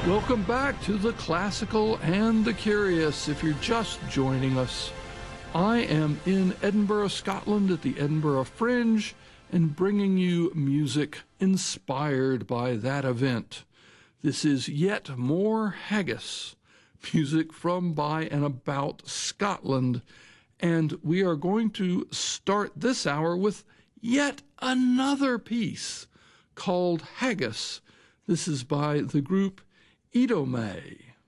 Welcome back to the Classical and the Curious. If you're just joining us, I am in Edinburgh, Scotland at the Edinburgh Fringe and bringing you music inspired by that event. This is yet more haggis, music from, by, and about Scotland, and we are going to start this hour with yet another piece called Haggis. This is by the group Idomay.